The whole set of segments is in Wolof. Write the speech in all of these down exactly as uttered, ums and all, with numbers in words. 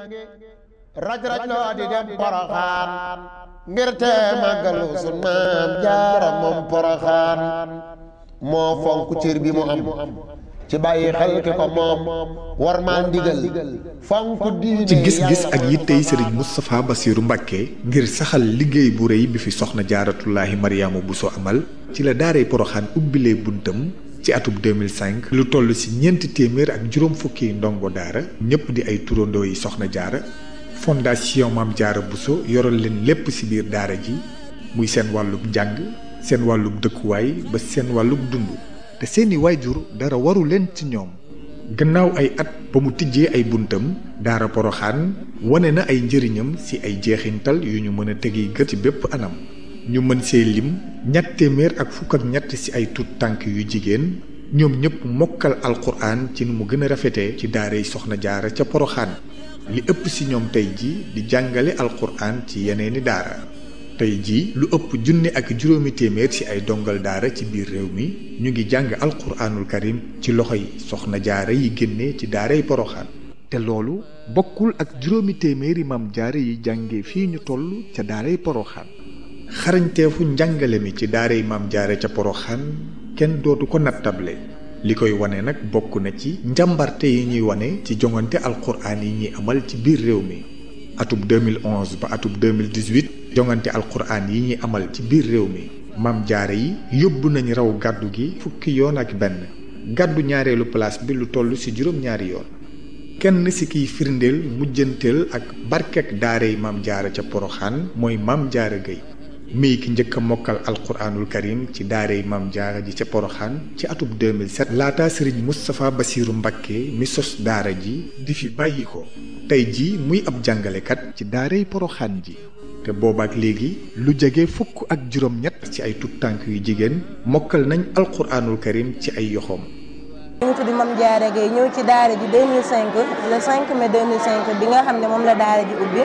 raj raj loo di dem Poroxaan ngir te màggalu sun maam jaara moom Poroxaan moo fonk cër bi mu am ci bàyyi xel ki ko moom war maa ndigal fonk diine ci gis-gis ak yittey Serigne Moustapha Bassirou Mbacké ngir saxal liggéey bu rëy bi fi soxna jaaratullaahi Mariama Bousso amal ci la daaray Poroxaan ubbilee buntam ci atub deux mille cinq lu toll ci ñeenti téeméer ak juróom fukki ndongo daara ñëpp di ay turandoo yi soxna jaara fondation Maam Jaara Bousso yoral leen lépp ci biir daara ji muy seen wàllub njàng seen wàllub dëkkuwaay ba seen wàllub dund te seeni waajur dara waru leen ci ñoom gannaaw ay at ba mu tijjee ay buntam daara Poroxaan wane na ay njëriñam ci ay jeexintal yu ñu mën a tegi gët ci bépp anam ñu mën see lim ñett téeméer ak fukk ak ñett ci ay tut tànk yu jigéen ñoom ñëpp mokkal alquran ci nu mu gën a rafetee ci daaray soxna jaara ca Poroxaan li ëpp ci ñoom tey ji di jàngale alquran ci yeneeni daara tey jii lu ëpp junni ak juróomi téeméer ci ay dongal daara ci biir réew mi ñu ngi jàng alquraanul karim ci loxoy soxna jaara yi génne ci daaray Poroxaan te loolu bokkul ak juróomi téeméeri maam jaara yi jànge fii ñu toll ca daaray Poroxaan xarañteefu njàngale mi ci daaray maam jaara ca Poroxaan kenn dootu ko nattable li koy wane nag bokk na ci njàmbarte yi ñuy wane ci jongante alquraan yi ñuy amal ci biir réew mi atub deux mille onze ba atub deux mille dix-huit jongante alquraan yi ñuy amal ci biir réew mi maam jaara yi yóbbu nañ raw gàddu gi fukki yoon ak benn gàddu ñaareelu place bi lu toll ci juróom-ñaari yoon kenn ci kiy firndeel mujjanteel ak barkek daaray maam jaara ca Poroxaan mooy maam jaara Gueye mii ki njëkk a mokkal alquraanul karim ci daaray maam jaara ji ca Poroxaan ci atub deux mille sept laata Serigne Moustapha Bassirou Mbacké mi sos daara ji di fi bàyyi ko tey ji muy ab jàngalekat ci daaray Poroxaan ji te boobaak léegi lu jege fukk ak juróom-ñett ci ay tut tànk yu jigéen mokkal nañ alquraanul karim ci ay yoxoom. ñu ngi tudd Mame Diarra Gueye ñëw ci daara ji deux mille cinq le cinq mai deux mille cinq bi nga xam ne moom la daara ji ubbi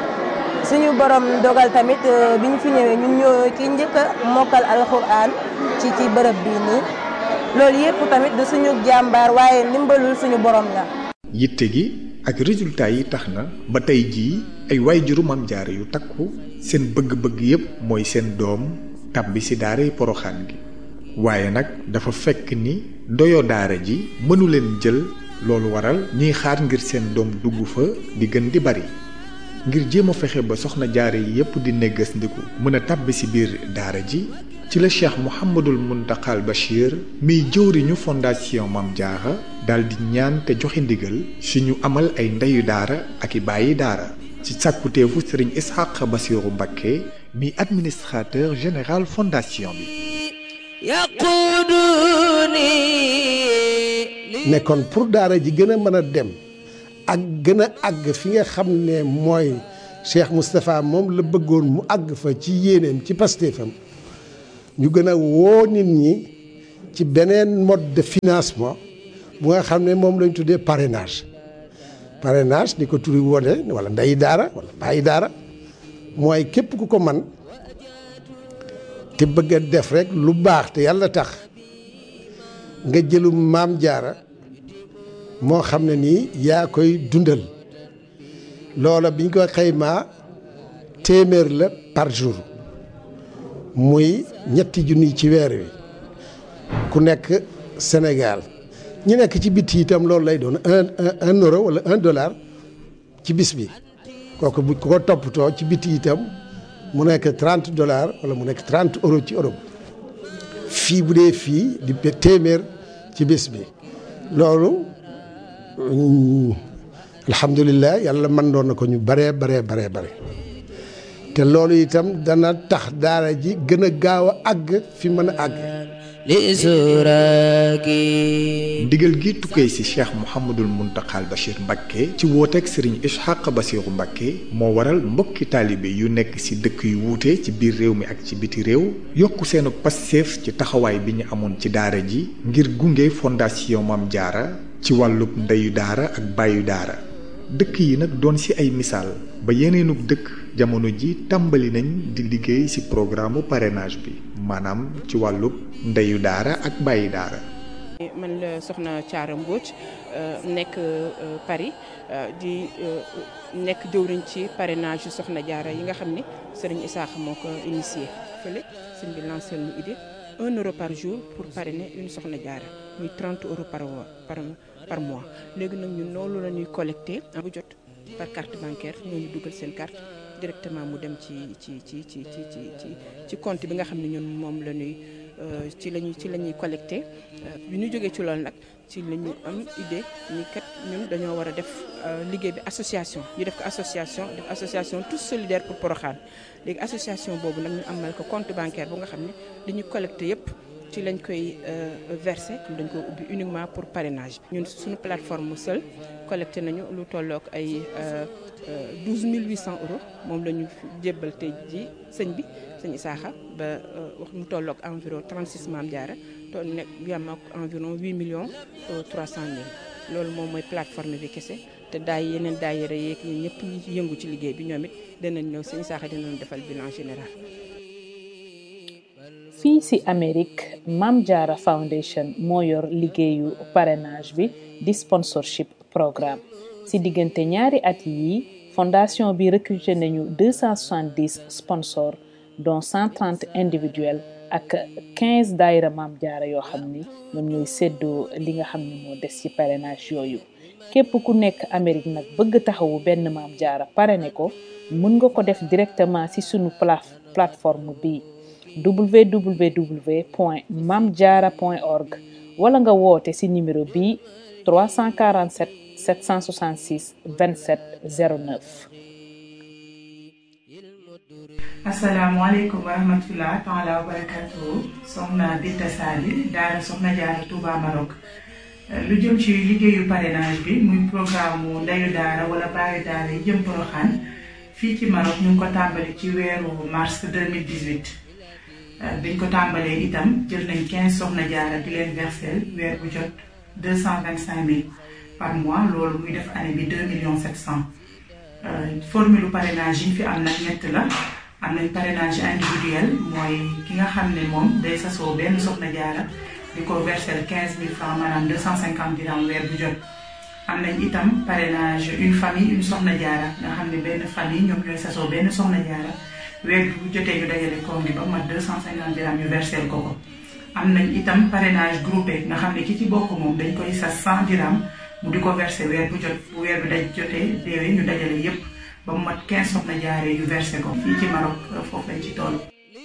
suñu borom dogal tamit bi ñu fi ñëwee ñun ñoo ci njëkk a mokkal alquraan ci ci bërëb bii nii loolu yëpp tamit du suñu jàmbaar waaye ndimbalul suñu borom la. yitte gi ak résultat yi tax na ba tey jii ay waajuru Maam Jaara yu takku seen bëgg-bëgg yépp mooy seen doom tàbbi ci daaray Poroxaan gi waaye nag dafa fekk ni doyo daara ji mënu leen jël loolu waral ñuy xaar ngir seen doom dugg fa di gën di bari ngir jéem a fexe ba soxna jaara yi yépp di néggas ndiku mën a tàbbi ci biir daara ji ci la Cheikh Mouhamadul Muntaxal Bachir miy jëwriñu fondation Maam Jaara daldi ñaan te joxe ndigal ci ñu amal ay ndeyu daara ak i bàyyi daara ci sàkkuteefu Serigne Ishaq Bassirou Mbacké mi administrateur général fondation bi ne kon pour daara ji gën a mën a dem ak gën a àgg fi nga xam ne mooy Cheikh Moustapha moom la bëggoon mu àgg fa ci yéeneem ci pastéefam ñu gën a woo nit ñi ci beneen mode de financement bu nga xam ne moom lañ tuddee parrainage parrainage ni ko turi wone wala ndeyi daara wala bàyyi daara mooy képp ku ko man te bëgg a def rek lu baax te yàlla tax nga jëlu Maam Jaara moo xam ne nii yaa koy dundal loola biñ ko xaymaa téeméer la par jour muy ñetti junni ci weer wi ku nekk Sénégal ñi nekk ci biti itam loolu lay doon un un euro wala un dollar ci bis bi kooku bu ko toppatoo ci biti itam mu nekk trente dollars wala mu nekk trente euros ci Europe fii bu dee fii di téeméer ci bis bi loolu alhamdulilah yàlla mën doon na ko ñu baree baree baree bare te loolu itam dana tax daara ji gën a gaaw a àgg fi mën a àgg ndigal gi tukkee ci Cheikh Mouhamadul Muntaxal Bachir Mbacké ci wooteeg Serigne Ishaq Bassirou Mbacké moo waral mbokki taalibe yu nekk ci dëkk yu wuute ci biir réew mi ak ci biti réew yokku seenu passeef ci taxawaay bi ñu amoon ci daara ji ngir gunge fondation Maam Jaara ci wàllub ndeyu daara ak bàyyu daara dëkk yi nag doon ci ay misaal ba yeneenug dëkk jamono ji tàmbali nañ di liggéey ci programme parrainage bi maanaam ci wàllub ndeyu daara ak bàyyi daara man la soxna Thiara Mbodj nekk Paris di nekk jëwriñ ci parrainage yu soxna Diarra yi nga xam ni Serigne Issakha moo ko initié fële sëñ bi lancé lu idée un euro par jour pour parrainer une soxna Diarra muy trente euros par par par mois léegi nag ñun loolu la ñuy collecté bu jot par carte bancaire ñooñu dugal seen carte directement mu dem ci ci ci ci ci ci ci compte bi nga xam ne ñun moom la ñuy ci lañuy ci la ñuy collecté bi ñu jógee ci loolu nag ci la ñu am idée ni kat ñun dañoo war a def liggéey bi association ñu def ko association def association tous solidaires pour Porokhane léegi association boobu nag ñu amal ko compte bancaire bu nga xam ne dañuy collecté yëpp ci lañ koy versé dañ ko ubbi uniquement pour parrainage ñun suñu plateforme seul collecté nañu lu tollook ay douze mille huit cents euros moom la ñu jébbal tey ji sëñ bi sëñ Issakha ba wax mu tollook environ trente-six Mame Diarra toll nekk yam ak environ huit millions trois cent mille loolu moom mooy plateforme bi kese te daay yeneen daayira yeeg ñun ñëpp ñi yëngu ci liggéey bi ñoom it danañ ñëw sëñ Issakha dinañ defal bilan général. fii ci Amérique Mame Diarra Foundation moo yor liggéeyu parrainage bi di sponsorship programme ci diggante ñaari at yi fondation bi recruté nañu deux cent soixante-dix sponsors dont cent trente individuels ak quinze daayira Mame Diarra yoo xam ni ñoom ñooy séddoo li nga xam ne moo des ci parrainage yooyu képp ku nekk Amérique nag bëgg taxawu benn Mame Diarra parrainé ko mën nga ko def directement ci sunu plateforme bi w w w point mame diarra point org wala nga woote ci numéro bi trois cent quarante-sept sept cent soixante-six vingt-sept zéro neuf. asalaamaaleykum wa rahmatulah taala wa barakatuh soxna Binta Sali daara soxna Diarra Touba Maroc lu jëm ci liggéeyu parrainage bi muy programme mu ndeyu daara wala baayu daara yi jëm Porokhane fii ci Maroc ñu ngi ko tàmbali ci weeru mars deux mille dix-huit biñ ko tàmbalee itam jël nañ quinze soxna Diarra di leen versel weer bu jot deux cent vingt-cinq mille par mois loolu muy def année bi deux millions sept cent formule parrainage yi fi am nag ñett la am nañ parrainage individuel mooy ki nga xam ne moom day sasoo benn soxna Diarra di ko versel quinze mille francs maanaam deux cent cinquante dirhams weer bu jot am nañ itam parrainage une famille une soxna Diarra nga xam ne benn famille ñoom ñooy sasoo benn soxna Diarra weer bu jotee ñu dajale koom gi ba mat deux cent cinquante dirhams ñu versel ko ko am nañ itam parrainage groupé nga xam ne ki ci bokk moom dañ koy sas cent dirhams mu di ko versé weer bu jot bu weer bi daj jotee déwee ñu dajale yépp ba mu mat quinze soxna Diarra yu versé ko fii ci Maroc foofu lañ ci toll.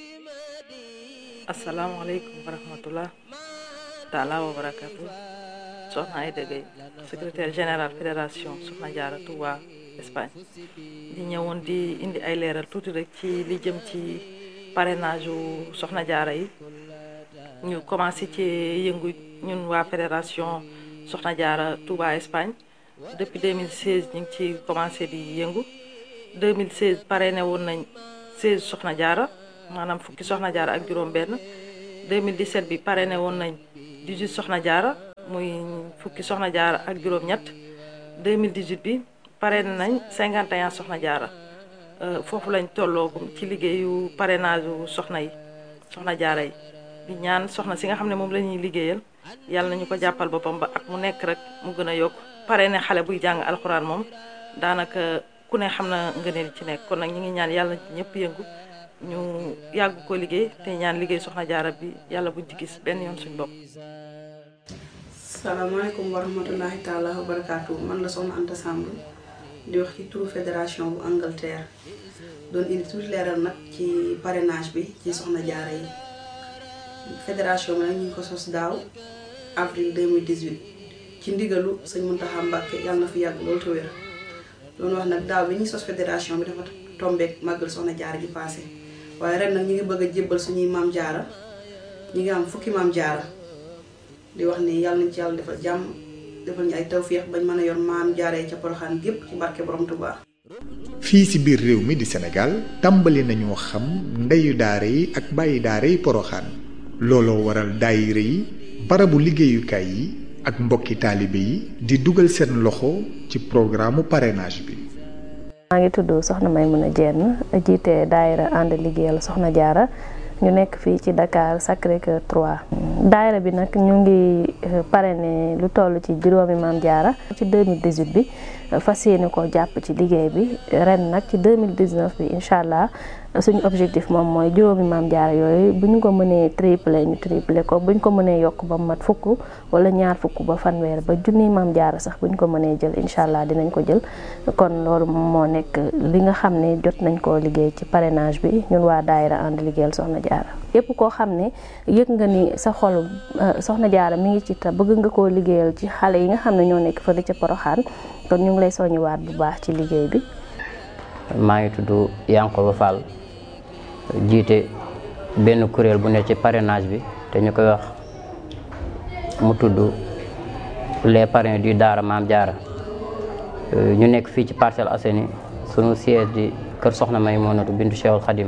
asalaamaaleykum wa rahmatullah taala wa barakatu soxna Aïda Gueye secrétaire général fédération soxna Diarra Touba Espagne di ñëwoon di indi ay leeral tuuti rek ci li jëm ci parrainage u soxna Diarra yi ñu commencé ci yëngu ñun waa fédération soxna Diarra Touba Espagne depuis deux mille seize ñu ngi ci commencé di yëngu deux mille seize parrainé woon nañ seize soxna Diarra maanaam fukki soxna Diarra ak juróom benn deux mille dix-sept bi parrainé woon nañ dix-huit soxna Diarra muy fukki soxna Diarra ak juróom ñett deux mille dix-huit bi parrainé nañ cinquante et un soxna Diarra foofu lañ tolloogum ci liggéeyu parrainage u soxna yi soxna Diarra yi di ñaan soxna si nga xam ne moom la ñuy liggéeyal yàlla nañu ko jàppal boppam ba ak mu nekk rek mu gën a yokk parrainé xale buy jàng alxuraan moom daanaka ku ne xam na nga ne ci nekk kon nag ñu ngi ñaan yàlla ci ñëpp yëngu ñu yàgg ko liggéey te ñaan liggéey soxna Diarra bi yàlla buñ ci gis benn yoon suñ bopp. salaamaaleykum wa rahmatullahi taala wa barakaatu man la soxna Anta Samb di wax ci turu fédération bu Angleterre doon indi tuuti leeral nag ci parrainage bi ci soxna Diarra yi fédération bi nag ñu ngi ko sos daaw avril deux mille dix-huit ci ndigalu sëñ Mountakha Mbacké yàlla na fi yàgg loolu te wér doon wax nag daaw bi ñuy sos fédération bi dafa tombeek màggal soxna Diarra ji passé waaye ren nag ñu ngi bëgg a jébbal suñuy Mame Diarra ñu ngi am fukki Mame Diarra di wax ni yàlla nañ ci yàlla defal jàmm defal ñu ay tawféex bañ mën a yor Mame Diarra yi ca Porokhane gépp ci barke borom Touba. fii ci biir réew mi di Sénégal tàmbali nañoo xam ndeyu daara yi ak bàyyi daara yi Porokhane looloo waral daayira yi barabu liggéeyukaay yi ak mbokki taalibe yi di dugal seen loxo ci programme parrainage bi. maa ngi tudd soxna Maymuna Jenn jiite daayira ànd liggéeyal soxna Diarra ñu nekk fii ci Dakar Sacré-Cœur trois. daayira bi nag ñu ngi parrainé lu toll ci juróomi Maam Jaara ci deux mille dix-huit bi fas yéene ko jàpp ci liggéey bi ren nag ci deux mille dix-neuf bi incha allah suñu objectif moom mooy juróomi Maam Jaara yooyu bu ñu ko mënee triplé ñu triplé ko bu ñu ko mënee yokk ba mat fukk wala ñaar fukk ba fanweer ba junni Maam Jaara sax bu ñu ko mënee jël incha allah dinañ ko jël kon loolu moo nekk li nga xam ne jot nañ koo liggéey ci parrainage bi ñun waa daayira ànd liggéeyal Soxna Jaara yépp koo xam ne yëg nga ni sa xol Soxna Jaara mi ngi ci ta bëgg nga koo liggéeyal ci xale yi nga xam ne ñoo nekk fële ca Poroxaan kon ñu ngi lay soññiwaat bu baax ci liggéey bi. maa ngi tudd Yankoba Fall jiite benn kuréel bu ne ci parrainage bi te ñu koy wax mu tudd les parrains du Daara Maam Jaara ñu nekk fii ci Parcelles Assainies sunu siège di kër Soxna Maymunatu bintu Cheikhul Khadim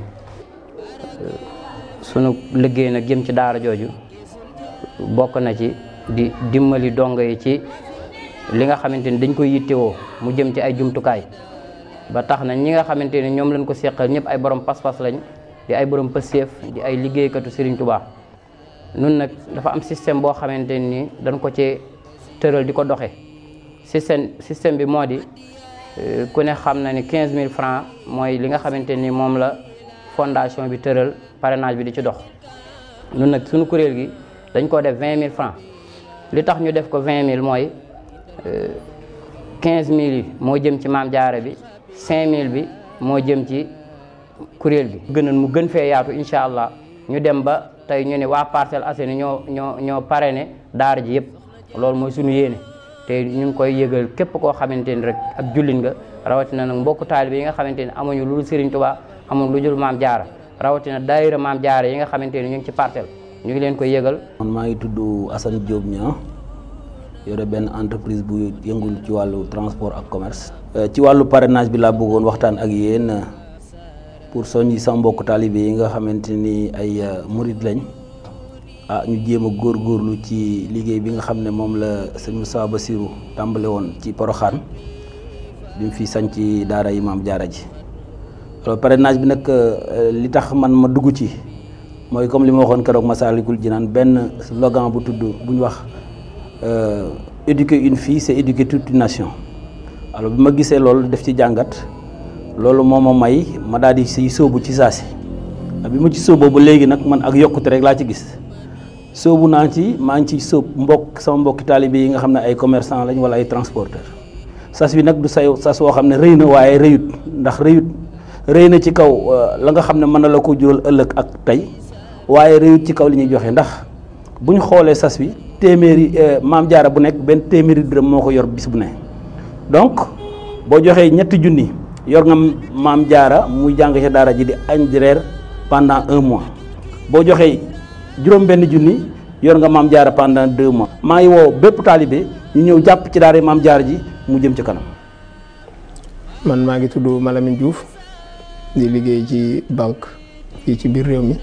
sunu liggéey nag jëm ci daara jooju bokk na ci di dimbali dongo yi ci li nga xamante ni dañ koy yittewoo mu jëm ci ay jumtukaay ba tax na ñi nga xamante ni ñoom lañ ko seqal ñëpp ay borom pas-pas lañ di ay borom pëseef di ay liggéeykatu Serigne Touba nun nag dafa am système boo xamante ni dañ ko ci tëral di ko doxe système système bi moo di ku ne xam na ni quinze mille francs mooy li nga xamante ni moom la fondation bi tëral parrainage bi di ci dox nun nag suñu kuréel gi dañ ko def vingt mille francs li tax ñu def ko vingt mille mooy quinze mille yi moo jëm ci Maam Jaara bi cinq mille bi moo jëm ci kuréel gi gënoon mu gën fee yaatu incha allah ñu dem ba tey ñu ne waa Parcelles Assainies ñoo ñoo ñoo parrainé daara ji yëpp loolu mooy suñu yéene te ñu ngi koy yëgal képp koo xamante ni rek ab jullit nga rawatina nag mbokku taalibe yi nga xamante ni amuñu lu dul Serigne Touba amuñu lu dul Maam Jaara rawatina daayira Maam Jaara yi nga xamante ni ñu ngi ci parcelle ñu ngi leen koy yëgal. man maa ngi tudd Assane Diop Niang yore benn entreprise bu yëngul ci wàllu transport ak commerce. ci wàllu parrainage bi laa bëggoon waxtaan ak yéen pour soññi sama mbokku taalibe yi nga xamante ni ay murid lañ ah ñu jéem a góorgóorlu ci liggéey bi nga xam ne moom la sëñ Moussa Bassirou tàmbale woon ci Poroxaan bi mu fi sañ ci daara yi Maam Jaara ji. alors parrainage bi nag li tax man ma dugg ci mooy comme li ma waxoon keroog Massalikul Jinaan benn slogan bu tudd bu ñu wax éduquer une fille c'est éduquer toute une nation. alors bi ma gisee loolu def ci jàngat loolu moo ma may ma daal di siy sóobu ci saasi bi ma ci sóoboo ba léegi nag man ak yokkute rek laa ci gis sóobu naa ci maa ngi ci sóob mbokk sama mbokki taalibe yi nga xam ne ay commerçant lañ wala ay transporteur sas bi nag du say sas woo xam ne rëy na waaye rëyut ndax rëyut rëy na ci kaw la nga xam ne mën na la ko jural ëllëg ak tey waaye rëyut ci kaw li ñuy joxe ndax bu ñu xoolee sas bi téeméeri Maam Jaara bu nekk benn téeméeri dërëm moo ko yor bis bu ne donc boo joxee ñetti junni yor nga Maam Jaara muy jàng ca daara ji di añ di reer pendant un mois boo joxee juróom benn junni yor nga Maam Jaara pendant deux mois. maa ngi woo bépp taalibe ñu ñëw jàpp ci daara Maam Jaara ji mu jëm ci kanam. man maa ngi tudd Malamine Diouf di liggéey ci banque fii ci biir réew mi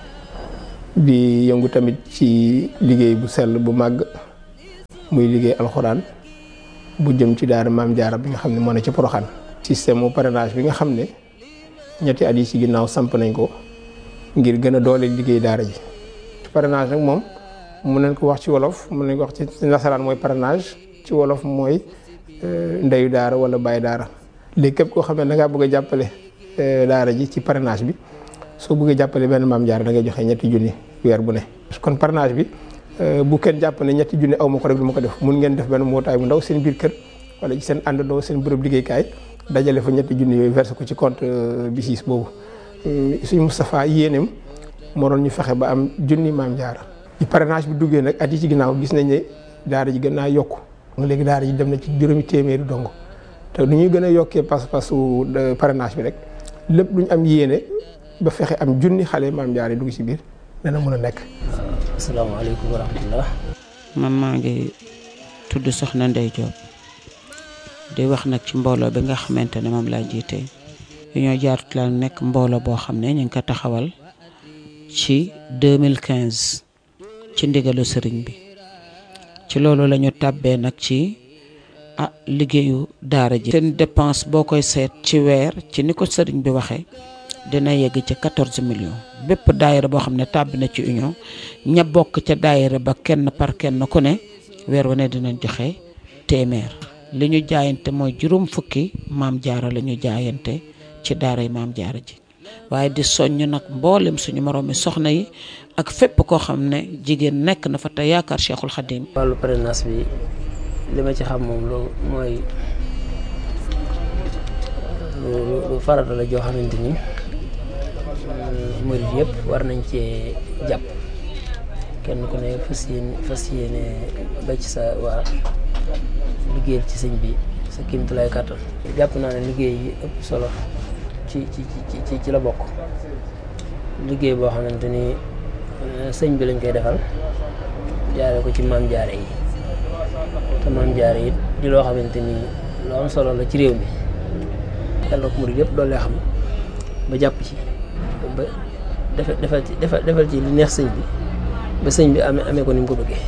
di yëngu tamit ci liggéey bu sell bu màgg muy liggéey alxuraan bu jëm ci daara Maam Jaara bi nga xam ne moo ne ci Poroxaan. système mu parrainage bi nga xam ne ñetti at yi ci ginnaaw samp nañ ko ngir gën a doole liggéey daara ji. parrainage nag moom mun nañ ko wax ci wolof mun nañ ko wax ci nasaraan mooy parrainage ci wolof mooy ndeyu daara wala bàyyi daara. léegi képp koo xam ne da ngaa bëgg a jàppale daara ji ci parrainage bi soo bëggee jàppale benn Maam Jaara da ngay joxe ñetti junni weer bu ne. kon parrainage bi bu kenn jàpp ne ñetti junni aw ma ko rek du ma ko def mun ngeen def benn mbootaay bu ndaw seen biir kër wala ci seen àndandoo seen bërëb liggéeykaay dajale fa ñetti junni yooyu versé ko ci compte BICIS boobu. suñu Moustapha yéeneem moo doon ñu fexe ba am junni Maam Jaara. ci parrainage bi duggee nag at yi ci ginnaaw gis nañ ne daara ji gën naa yokku léegi daara ji dem na ci juróomi téeméeri dong te nu ñuy gën a yokkee pas-pasu parrainage bi rek lépp lu ñu am yéene ba fexe am junni xale Maam Jaara dugg ci biir dana mën a nekk. asalaamaaleykum wa rahmatullah. man maa ngi tudd Soxna Ndey Diop di wax nag ci mbooloo bi nga xamante ne moom laa jiite ñoo jaarut la nekk mbooloo boo xam ne ñu ngi ko taxawal ci deux mille quinze ci ndigalu sëriñ bi ci loolu la ñu tàbbee nag ci ah liggéeyu daara ji. seen dépense boo koy seet ci weer ci ni ko sëriñ bi waxee dina yegg ci quatorze millions bépp daayira boo xam ne tàbbi na ci union ña bokk ca daayira ba kenn par kenn ku ne weer wu ne dinañ joxe téeméer li ñu jaayante mooy juróom fukki maam jaara la ñu jaayante ci daaray maam jaara ji waaye di soññ nag mboolem suñu moroomi soxna yi ak fépp koo xam ne jigéen nekk na fa te yaakaar Cheikhul Khadim. wàllu parrainage bi li ma ci xam moom lu mooy lu farata la joo xamante ni murid yëpp war nañ cee jàpp kenn ku ne fas yéene fas yéene ba ci sa waa liggéeyal ci sëñ bi sa kéemtulaay kàttan. jàpp naa ne liggéey yi ëpp solo ci ci ci ci la bokk liggéey boo xamante ni sëñ bi lañ koy defal jaare ko ci maam jaare yi te maam jaare yi di loo xamante ni lu am solo la ci réew mi yàlla ko murid yëpp doole xam ba jàpp ci ba defal defal ci defal ci li neex sëñ bi ba sëñ bi amee amee ko ni mu ko bëggee.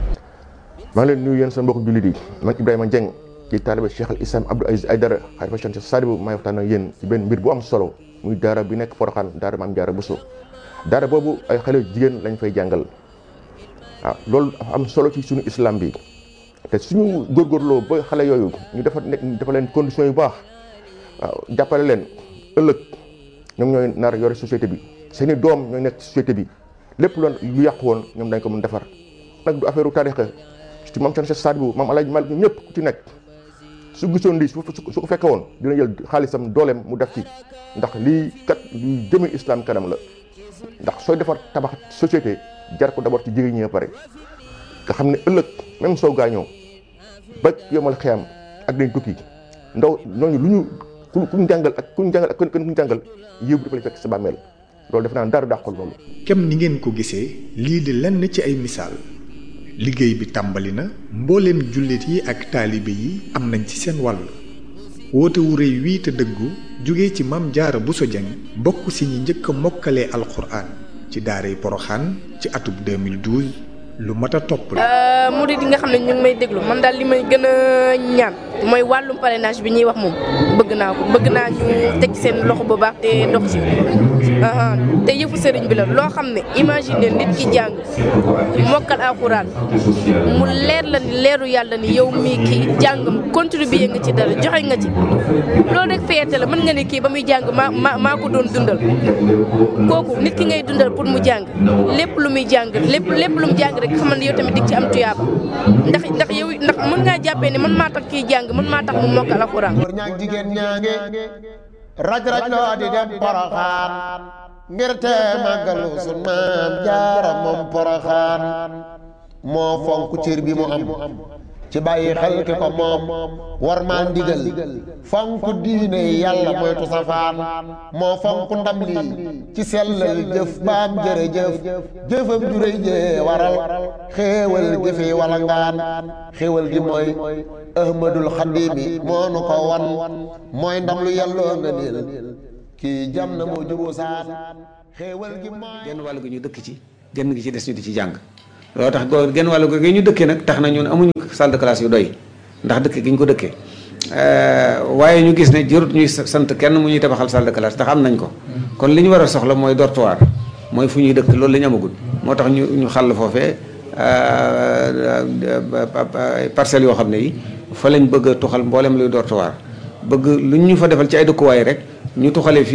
maa ngi leen nuyu yéen seen mbokku jullit yi man Ibrahima Dieng ci taalibe Cheikh al Islam Abdou Aziz Aïdara xalifa Cheikh Sadibou maay waxtaan ak yéen ci benn mbir bu am solo muy daara bi nekk Porokhane daara Maam Jaara Bousso daara boobu ay xale jigéen lañ fay jàngal waaw loolu dafa am solo ci suñu islam bi te suñu góorgóorloo ba xale yooyu ñu dafa nekk dafa leen conditions yu baax waaw jàppale leen ëllëg ñoom ñooy nar yore société bi seeni doom ñooy nekk société bi lépp loon lu yàqu woon ñoom dañ ko mën defar nag du affaire tarixa ci maam Cheikh Sadibou maam Alaaji Malik ñëpp ku ci nekk su gisoon lii su su ko fekke woon dina jël xaalisam dooleem mu def ci ndax lii kat lu jëme islam kanam la ndax sooy defar tabax société jar ko d'abord ci jigéen ñi pare nga xam ne ëllëg même soo gaañoo ba yomal xiyam ak dañ tukki ndaw ñooñu lu ñu ku ku ñu jàngal ak ku ñu jàngal ak ku ñu jàngal yëpp dafa lay fekk sa bàmmeel loolu def naa dara dàqul loolu. kem ni ngeen ko gisee lii di lenn ci ay misaal liggéey bi tàmbali na mbooleem jullit yi ak taalibe yi am nañ ci seen wàll woote wu rëy wii te dëggu jóge ci Maam Jaara Bousso Dieng bokk si ñi njëkk a mokkalee alxuraan ci daaray Porokhane ci atub deux mille douze lu mat a topp la. murid yi nga xam ne ñu ngi may déglu man daal li may gën a ñaan mooy wàllum parrainage bi ñuy wax moom bëgg naa ko bëgg naa ñu teg seen loxo bu baax te dox ci te yëfu sëriñ bi la loo xam ne imagine nit ki jàng mokkal alxuraan mu leer la ni leeru yàlla ni yow mii kii jàngam contribuer nga ci dara joxe nga ci loolu rek fierté la mën nga ne kii ba muy jàng maa maa maa ko doon dundal kooku nit ki ngay dundal pour mu jàng lépp lu muy jàng lépp lépp lu mu jàng rek xamal ne yow tamit dig ci am tuyaaba ndax ndax yow ndax mën ngaa jàppee ne man maa tax kii jàng man maa tax mu mokkal alxuraan. jigéen ñaange raj raj loo di dem Porokhane ngir te màggalu sun maam jaara moom Porokhane moo fonk cër bi mu am ci bàyyi xel ki ko moom war maa ndigal fonk diine yàlla moytu safaan moo fonk ndam lii ci sellal jëf baam jërëjëf jëfam juréy jee waral xéewal gi fi wala ngaan xéewal gi mooy ahmadul xadimi moo nu ko wan mooy ndam lu yàlloo nga niil kii jam na moo juboo saan xéewal gi mooy genn wàll gi ñu dëkk ci genn gi ci des ñu di ci jàng loolu tax goo genn wàll gi ñu dëkkee nag tax na ñun amuñu salle de classe yu doy ndax dëkk gi ñu ko dëkkee waaye ñu gis ne jërut ñuy sant kenn mu ñuy tabaxal salle de classe ndax am nañ ko kon li ñu war a soxla mooy dortoir mooy fu ñuy dëkk loolu la ñu amagul moo tax ñu ñu xàll foofee parcelles yoo xam ne yi fa lañ bëgg a tuxal mboolem luy dortoir bëgg lu ñu fa defal ci ay dëkkuwaay rek ñu tuxalee fi